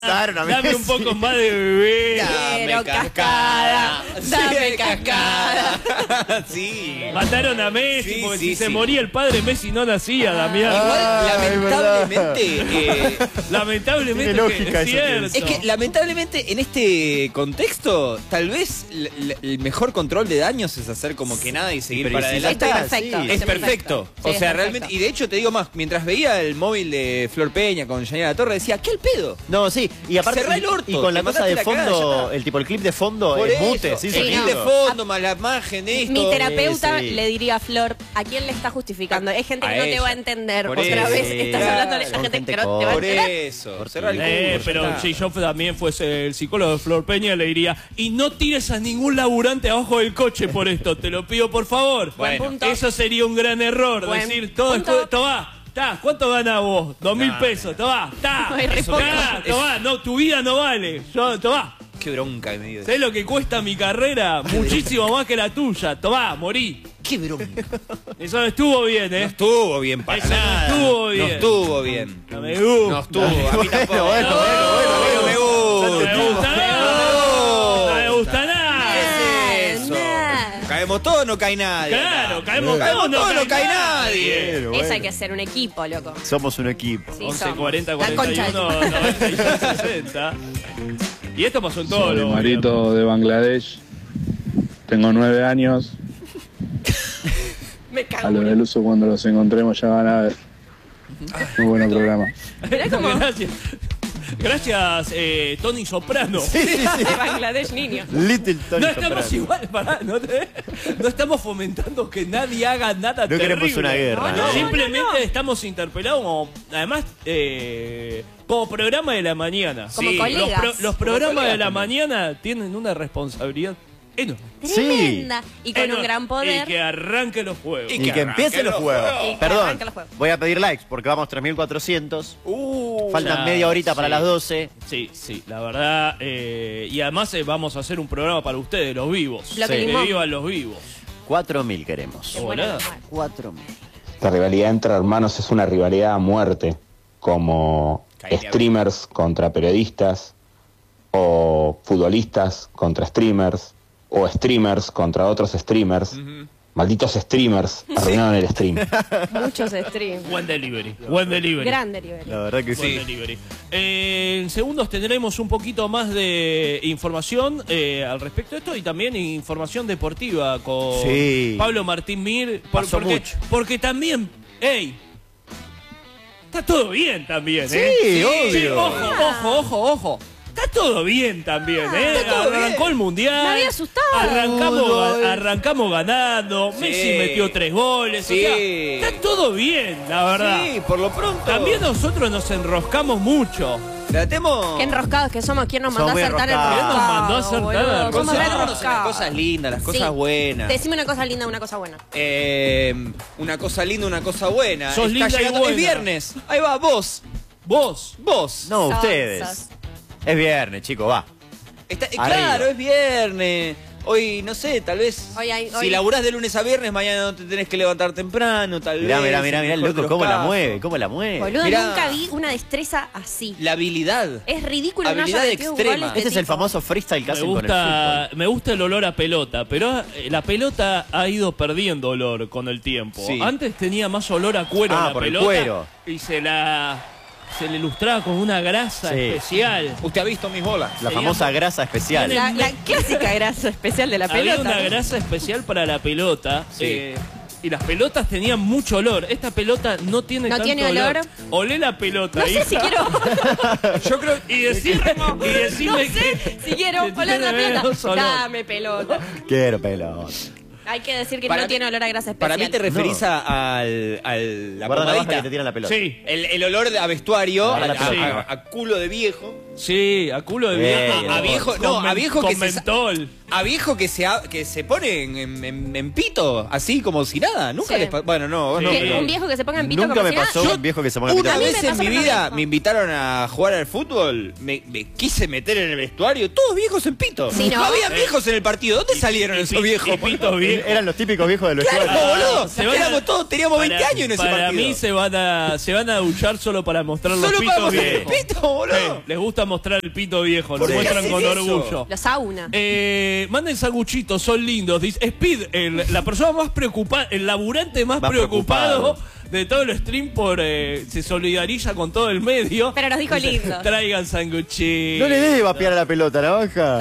Dame un poco más de bebé. Dame cascada. Dame cascada. Sí. Mataron a Messi porque si se moría el padre Messi no nacía, Damián. Igual, lamentablemente Tiene lógica es cierto. Es que lamentablemente en este contexto, tal vez el mejor control de daños es hacer como que nada y seguir para adelante. Esto es perfecto. Es perfecto. Sí, O sea, es realmente. perfecto. Y de hecho te digo más, mientras veía el móvil de Flor Peña con Yanina La Torre, decía, ¿qué al pedo? No, sí, y aparte Cerrá el orto, y con la te cosa de mandaste la cagada, ya fondo, está. el tipo el clip de fondo Por es eso, mute, sí, el sí, clip no. de fondo, más la imagen, esto. Mi terapeuta sí. le diría a Flor, ¿a quién le está justificando? Hay gente que A no te ella. va a entender. Por Otra eso. vez Sí, estás claro. hablando a esa Son gente gente que no te va a Por enterar. eso. Cerrá el culo, ya Pero está. si yo también fuese el psicólogo de Flor Peña le diría, y no tires a ningún laburante abajo del coche por esto, te lo pido por favor. Buen punto. Eso sería un gran error, Buen decir todo punto. esto, tomá. ¿Cuánto ganas vos? 2.000 pesos, tomá, No hay respuesta. tomá, no, tu vida no vale. Tomá. Qué bronca que me dio. ¿Sabés lo que cuesta mi carrera? Muchísimo más que la tuya. Tomá, morí. Qué bronca. Eso no estuvo bien, No ¿eh? estuvo bien para Eso nada. no estuvo bien. No estuvo bien. No me gusta. No estuvo. A mí tampoco. bueno, No me No gusta. me gusta nada. No me gusta nada. ¿Qué es eso? Nah. Caemos todos, no cae nadie. Claro, acá. caemos todos, no cae nadie. Pero Eso bueno, hay que ser un equipo, loco. somos un equipo. Sí, 11, somos. 40, La concha de 41, 96, 60. Y esto pasó en todo Soy lo Marito de Bangladesh. Tengo 9 años. Me A cago. lo del uso cuando los encontremos ya van a ver. Muy buen programa. Mirá cómo- Gracias. Gracias, Tony Soprano. De Bangladesh, niño. Little Tony No estamos Soprano. igual, pará, no estamos fomentando que nadie haga nada No terrible. queremos una guerra, No, no, Simplemente estamos interpelados como, además, como programa de la mañana. Como colegas. Los programas de la mañana tienen una responsabilidad enorme. Tremenda. Y con un Enorme. gran poder. Y que arranque los juegos. Y que empiecen los juegos. Y que Perdón, arranquen los juegos. voy a pedir likes porque vamos 3.400. Faltan Claro, media horita para sí. las 12. Sí, la verdad. Y además vamos a hacer un programa para ustedes, los vivos. Bloque Que limón. vivan los vivos. 4.000 queremos. Es bueno, Hola. normal. 4.000. La rivalidad entre hermanos es una rivalidad a muerte, como Caería streamers contra periodistas, o futbolistas contra streamers, o streamers contra otros streamers. Malditos streamers arruinaron el stream. Muchos streams. Buen delivery. Buen delivery. Gran delivery. La verdad que Buen sí. delivery. En segundos tendremos un poquito más de información al respecto de esto y también información deportiva con Sí. Pablo Martín Mir. Pasó mucho. Porque también, ey, está todo bien también, Sí, ¿eh? obvio. Ojo. Está todo bien también, ¿eh? Está todo bien. Arrancó el Mundial. Me había asustado. Arrancamos ganando. Sí. Messi metió 3 goles. Sí. O sea, está todo bien, la verdad. Sí, por lo pronto. También nosotros nos enroscamos mucho. Tratemos. Qué enroscados que somos. ¿Quién nos mandó a Somos muy acertar el enroscados. roscado? ¿Quién nos mandó a acertar boludo? el Somos re roscado? Las cosas lindas, las cosas Sí. buenas. Decime una cosa linda, una cosa buena. Una cosa linda, una cosa buena. Sos linda y llegando buena. el viernes. Ahí va, vos. Vos. No, Sos. ustedes. Es viernes, chicos, va. Claro, Arriba. es viernes. Hoy, no sé, tal vez. Hoy Si laburás de lunes a viernes, mañana no te tenés que levantar temprano, tal Mirá, vez. mirá, en el mejor de loco, los cómo la casos. mueve, cómo la mueve. Boludo, Mirá. nunca vi una destreza así. La habilidad. Es ridículo que no Habilidad haya metido un extrema. gol Este es el tipo. famoso freestyle que Me hacen con el gusta, fútbol. me gusta el olor a pelota, pero la pelota ha ido perdiendo olor con el tiempo. Sí. Antes tenía más olor a cuero Ah, la por el pelota cuero. y se le ilustraba con una grasa Sí. especial. Usted ha visto mis bolas. La famosa grasa especial. La clásica grasa especial de la Había pelota. una ¿no? grasa especial para la pelota. Sí. Y las pelotas tenían mucho olor. Esta pelota no tiene ¿No tanto tiene olor? Olé la pelota, No sé hija. si quiero. Yo creo y decime No sé si quiero que oler la tiene pelota. menos olor. Dame pelota. Quiero pelota. Hay que decir que Para no mí- tiene olor a grasa Para especial. mí te referís No. a la Guarda la baja que pomadita. te tiran la pelota. Sí, El olor a vestuario, Agarra la pelota. a culo de viejo. sí, a culo de viejo. A viejo, Con no, a men- viejo con que se mentol. a viejo que se pone en pito, así como si nada. Nunca Sí. les pasó. Bueno, no, vos no, Que pero- un viejo que se ponga en pito Nunca como me si nada. pasó Yo- un viejo que se ponga en Una A mí pito. vez me en pasó mi lo vida mismo. me invitaron a jugar al fútbol, me quise meter en el vestuario, todos viejos en pito. Sí, ¿no? había viejos en el partido, ¿dónde salieron esos viejos? Y pitos viejos. eran los típicos viejos del vestuario. ¡Claro, boludo! Se van a- Éramos todos, teníamos 20 años en ese para partido. mí se van a duchar solo para mostrar los Solo para pitos mostrar el viejos. pito, boludo. Les gusta mostrar el pito viejo, lo ¿Por qué muestran hacen con eso? orgullo. Los sauna. Manden sanguchitos, son lindos. Dice Speed, la persona más preocupada, el laburante más preocupado de todo el stream se solidariza con todo el medio. Pero nos dijo Dice, lindo. Traigan sanguchitos. No le debe vapear a la pelota, Navaja.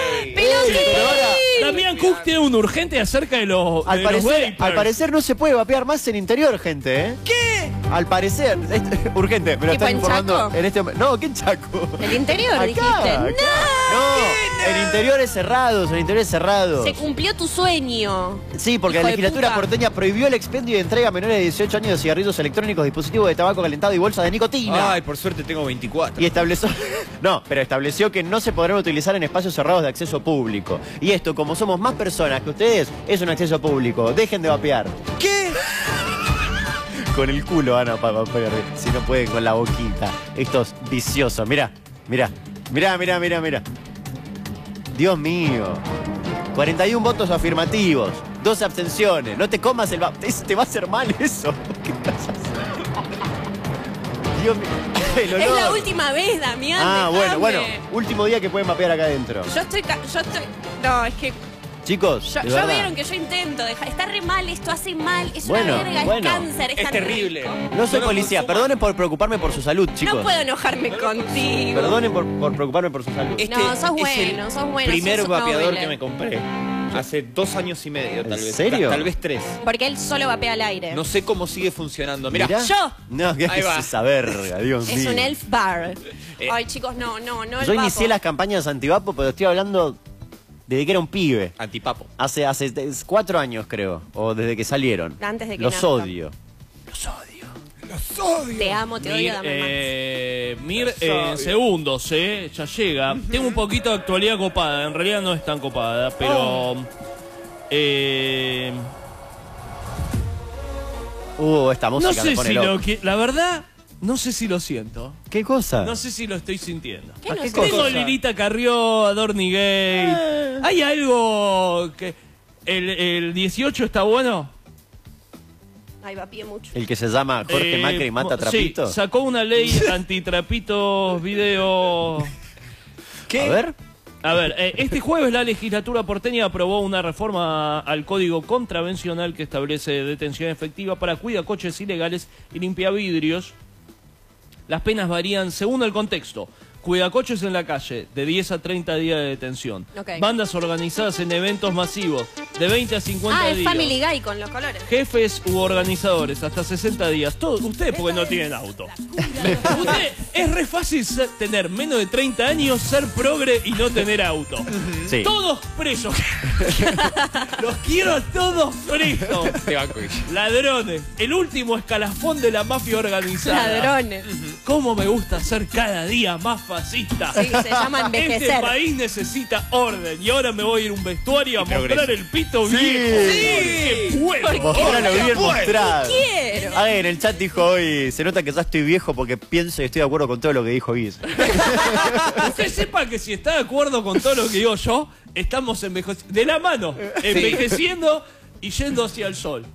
Damián Cook tiene un urgente acerca de los Al vapers. parecer no se puede vapear más en interior, gente, ¿eh? ¿Qué? Al parecer. Urgente, me lo ¿Tipo están en informando Chaco? en este momento. No, ¿qué en Chaco? El interior, Acá, dijiste. acá. No, en interiores cerrados, en interiores cerrados. Se cumplió tu sueño. Sí, porque Hijo la de legislatura puta. porteña prohibió el expendio y entrega a menores de 18 años de cigarrillos electrónicos, dispositivos de tabaco calentado y bolsas de nicotina. Ay, por suerte tengo 24. Y estableció que no se podrán utilizar en espacios cerrados de acceso público. Y esto, como somos más personas que ustedes, es un acceso público. Dejen de vapear. ¿Qué? Con el culo van a vapear, si no pueden con la boquita. Estos viciosos. Mirá. Dios mío. 41 votos afirmativos, 2 abstenciones. No te comas el te va a hacer mal eso. ¿Qué estás haciendo? Dios mío. El Es olor. la última vez, Damián. Ah, dejame. bueno. Último día que pueden vapear acá adentro. Yo estoy. No, es que. Chicos, Ya de verdad. vieron que yo intento dejar. Está re mal, esto hace mal. Es Bueno, una verga, bueno. es cáncer. Es Es tan terrible. rico. No soy No lo policía, consuma. perdonen por preocuparme por su salud, chicos. No puedo enojarme contigo. Perdonen por preocuparme por su salud. Este No, sos es bueno, sos bueno, primer sos vapeador noble. que me compré. Hace 2 años y medio, tal ¿En vez. serio? Tal vez 3. Porque él solo vapea al aire. No sé cómo sigue funcionando. Mirá. Mirá. Yo. No, ¿qué Ahí es va. esa verga, Dios mío? Es un elf bar. Ay, chicos, no, el Yo vapo. inicié las campañas antivapo, pero estoy hablando desde que era un pibe. Antipapo. Hace 4 años, creo. O desde que salieron. Antes de que Los nazca. odio. Te amo, te odio, dame Mir en segundos, ya llega. Tengo un poquito de actualidad copada, en realidad no es tan copada, pero... Esta no música me sé pone si loco. la verdad, no sé si lo siento. ¿Qué cosa? No sé si lo estoy sintiendo. ¿Qué no qué sé? cosa? Tengo Lilita Carrió, Adorni Gate. ¿Hay algo que... ¿El 18 está bueno? Ay, vapeé mucho. El que se llama Jorge Macri mata trapito. Sí, sacó una ley antitrapitos, video... ¿Qué? A ver, este jueves la legislatura porteña aprobó una reforma al código contravencional que establece detención efectiva para cuidacoches ilegales y limpiavidrios. Las penas varían según el contexto. Cuidacoches en la calle, de 10 a 30 días de detención. Ok. Bandas organizadas en eventos masivos, de 20 a 50 Es días. Family Guy con los colores. Jefes u organizadores, hasta 60 días. Todos ustedes porque no tienen auto. Usted, es re fácil tener menos de 30 años, ser progre y no tener auto. Sí. Todos presos. Los quiero a todos presos. Te banco. Ladrones. El último escalafón de la mafia organizada. Ladrones. ¿Cómo me gusta ser cada día más fascista? Sí, se llama Este envejecer. país necesita orden y ahora me voy a ir a un vestuario a mostrar progreso. el pito Sí. viejo. Sí. ¡Qué puedo! Mostralo bien mostrado. Quiero. Alguien en el chat dijo hoy, se nota que ya estoy viejo porque pienso y estoy de acuerdo con todo lo que dijo Guis. Usted sepa que si está de acuerdo con todo lo que digo yo, estamos envejeciendo. De la mano, envejeciendo y yendo hacia el sol.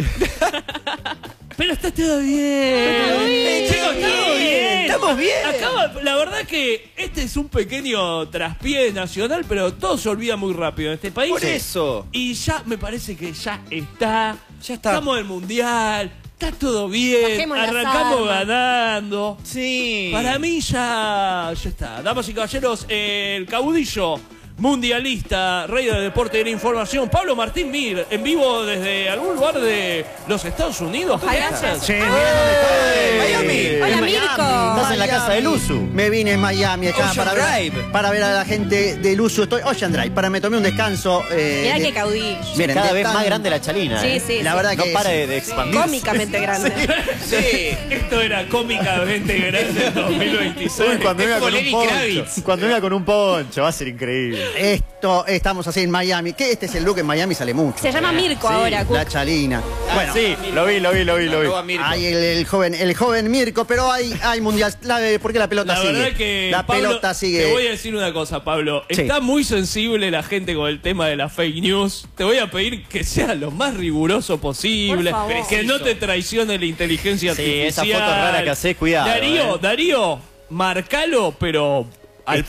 Pero está todo bien. Chicos, está todo bien. Estamos bien. La verdad que este es un pequeño traspié nacional, pero todo se olvida muy rápido en este país. Por eso. Y ya me parece que ya está. Ya está. Estamos en el mundial. Está todo bien. Bajemos las Arrancamos armas. ganando. Sí. Para mí ya está. Damas y caballeros, el caudillo mundialista, rey del deporte y de la información, Pablo Martín Mir, en vivo desde algún lugar de los Estados Unidos. Ojalá. Che, mirá dónde estoy. Miami. Hola, En Mirko. Estás en la casa del Usu. Me vine en Miami acá Ocean Drive. para ver a la gente del Usu. Estoy Ocean Drive, me tomé un descanso. Mirá qué caudillo. Miren, Cada de vez tan- más grande la chalina. Sí, sí. La verdad No que para sí. de expandirse. Cómicamente grande. Sí. Esto era cómicamente grande en 2026. Uy, cuando Es venga como con un Lenny poncho. Kravitz. Cuando venga con un poncho, va a ser increíble. Estamos así en Miami. Que este es el look en Miami, sale mucho. Se llama Mirko ahora, Cook. La Chalina. Bueno, Sí, lo vi. hay el joven Mirko, pero hay mundial. ¿Por qué la pelota La sigue? verdad que La Pablo, pelota sigue. te voy a decir una cosa, Pablo. Sí. Está muy sensible la gente con el tema de la fake news. Te voy a pedir que sea lo más riguroso posible. Por favor. Que no te traicione la inteligencia Sí, artificial. esa foto rara que hacés, cuidado. Darío, marcalo, pero